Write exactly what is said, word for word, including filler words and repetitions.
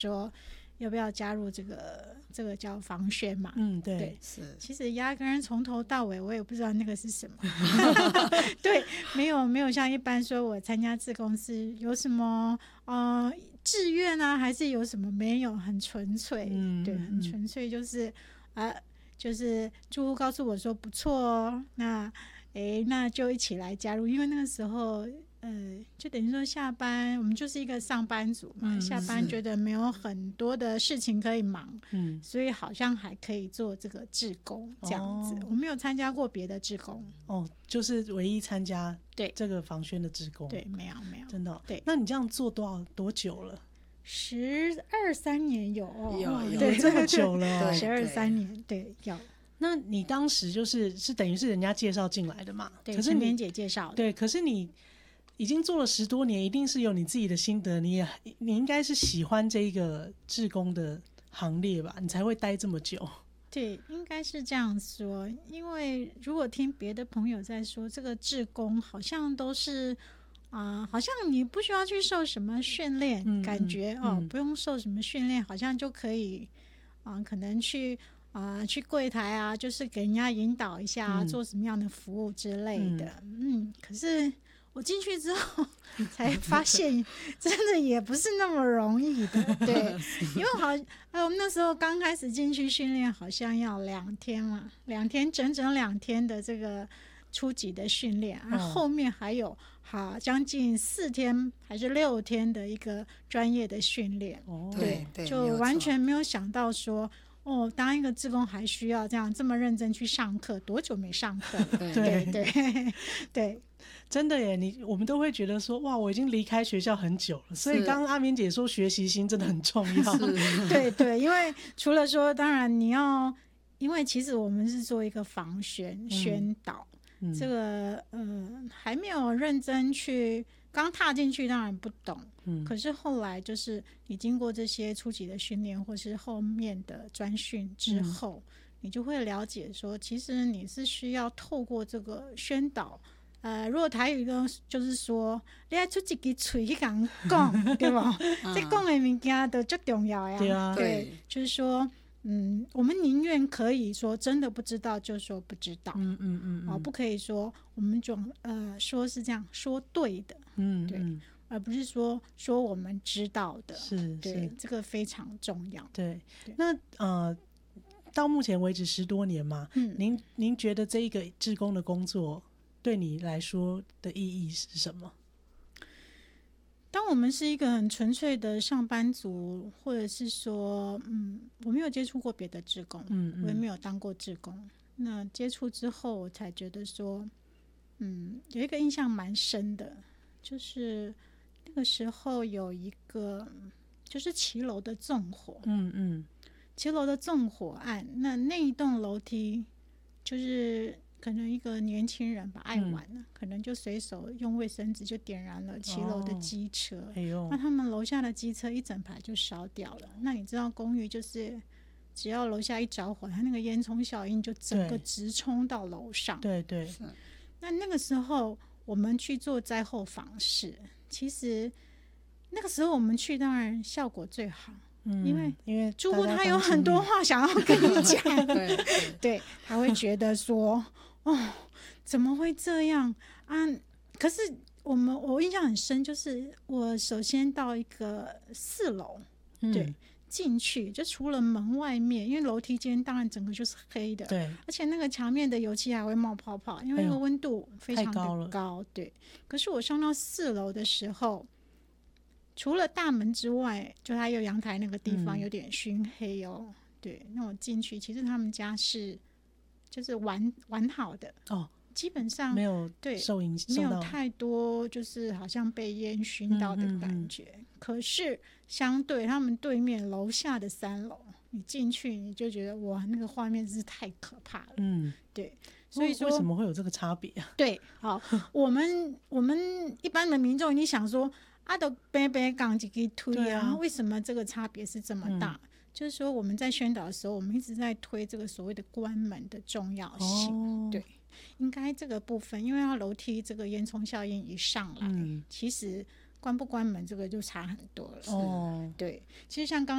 说要不要加入这个这个叫防宣嘛。 嗯，对， 对， 是其实压根儿从头到尾我也不知道那个是什么。对，没有没有像一般说我参加志工是有什么呃志愿啊，还是有什么，没有，很纯粹。 嗯， 对，很纯粹，就是呃就是住户告诉我说不错哦，那诶那就一起来加入。因为那个时候呃就等于说下班我们就是一个上班族嘛， 嗯， 下班觉得没有很多的事情可以忙， 嗯， 所以好像还可以做这个志工这样子。 哦， 我没有参加过别的志工。 哦，就是唯一参加对这个防宣的志工。 对，没有没有， 真的哦。 对， 那你这样做多少多久了？ 十二三年有哦， 有有对， 这么久了哦。 对十二三年，对，有。 那你当时就是是等于是人家介绍进来的嘛？ 对， 可是你陈莲姐介绍的。 对，可是你已经做了十多年，一定是有你自己的心得，你也你应该是喜欢这一个志工的行列吧，你才会待这么久。 对，应该是这样说。因为如果听别的朋友在说，这个志工好像都是啊、呃，好像你不需要去受什么训练， 嗯、 感觉、 嗯、 哦、 嗯， 不用受什么训练，好像就可以啊、呃，可能去啊、呃、去柜台啊，就是给人家引导一下、 嗯、 做什么样的服务之类的。嗯， 嗯可是我进去之后才发现，真的也不是那么容易的。对，因为好，呃，我们那时候刚开始进去训练，好像要两天嘛，两天整整两天的这个初级的训练，然后后面还有好将近四天还是六天的一个专业的训练。 哦， 对对， 就完全没有想到说。哦，当一个志工还需要这样这么认真去上课，多久没上课了？ 对对对对， 真的耶！你我们都会觉得说，哇，我已经离开学校很久了。所以刚刚阿明姐说，学习心真的很重要。 对对，因为除了说，当然你要，因为其实我们是做一个防宣、嗯、宣导，嗯、这个呃还没有认真去。刚踏进去当然不懂、嗯，可是后来就是你经过这些初级的训练，或是后面的专训之后、嗯，你就会了解说，其实你是需要透过这个宣导。呃，如果台语呢，就是说，你要出一支嘴去讲讲，对吧？这讲的物件都最重要呀。 对啊， 对，就是说。嗯，我们宁愿可以说真的不知道就说不知道， 嗯嗯嗯， 哦，不可以说我们总呃说是这样说对的， 嗯， 对， 嗯， 而不是说说我们知道的， 是， 对， 是这个非常重要。 对， 对那呃，到目前为止十多年嘛，嗯，您您觉得这一个志工的工作对你来说的意义是什么？ 当我们是一个很纯粹的上班族，或者是说，嗯，我没有接触过别的志工，嗯，我也没有当过志工。那接触之后，我才觉得说，嗯，有一个印象蛮深的，就是那个时候有一个，就是骑楼的纵火， 嗯嗯， 骑楼的纵火案，那那一栋楼梯就是。可能一个年轻人吧，爱玩了、嗯，可能就随手用卫生纸就点燃了骑楼的机车、哦哎呦，那他们楼下的机车一整排就烧掉了。那你知道公寓就是只要楼下一着火，它那个烟囱效应就整个直冲到楼上。 对对。 那那个时候我们去做灾后访视，其实那个时候我们去当然效果最好。嗯、因为因为住户他有很多话想要跟你讲，对, 对, 对，他会觉得说，哦，怎么会这样啊？可是我们我印象很深，就是我首先到一个四楼，嗯、对，进去就除了门外面，因为楼梯间当然整个就是黑的， 对， 而且那个墙面的油漆还会冒泡泡，因为那个温度非常的高， 哎、高对。可是我上到四楼的时候。除了大门之外，就它有阳台那个地方有点熏黑哦。嗯、对，那我进去，其实他们家是就是完完好的哦， 基本上没有对受影响， 没有太多就是好像被烟熏到的感觉。嗯嗯嗯，可是相对他们对面楼下的三楼，你进去你就觉得哇，那个画面真是太可怕了。嗯，对。所以说为什么会有这个差别啊？ 对，好，我们我们一般的民众，你想说。啊，都白白讲几个推啊，为什么这个差别是这么大？嗯、就是说我们在宣导的时候，我们一直在推这个所谓的关门的重要性。哦、对，应该这个部分，因为它楼梯这个烟囱效应一上来，嗯、其实关不关门这个就差很多了。哦，对，其实像刚。